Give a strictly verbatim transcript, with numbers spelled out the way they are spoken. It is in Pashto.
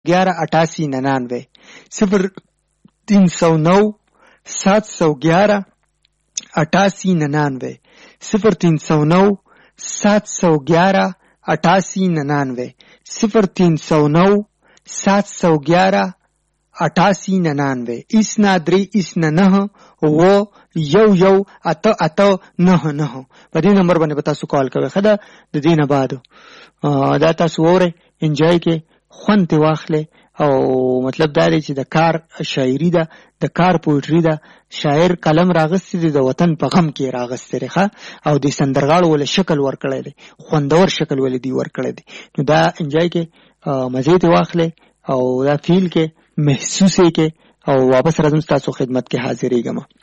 ग्यारह अठासी निन्यानवे, सिफर तीन सौ नौ सात सौ ग्यारह अठासी निन्यानवे, सिफर तीन सौ नौ सात सौ ग्यारह अठासी निन्यानवे, सिफर तीन सौ नौ सात सौ ग्यारह अठासी निन्यानवे. इसना द्री इसना نه و یو یو اته اته نه نه په دې نمبر باندې به تاسو کال کوئ. خدا د دې نه بعد دا تاسو وره انجوای کې خوند واخلې او مطلب دا دی چې د کار شاعری ده، د کار پوئټری ده، شاعر قلم راغستې دی، د وطن په غم کې راغستې دی او د سندرغاړو ول شکل ورکړی دی، خوندور شکل ول دی ورکړی دی. نو دا انجوای کې مزه ته واخلې او دا فیل کې محسوسه کې او واپس راځم تاسو خدمت کې حاضرېږم.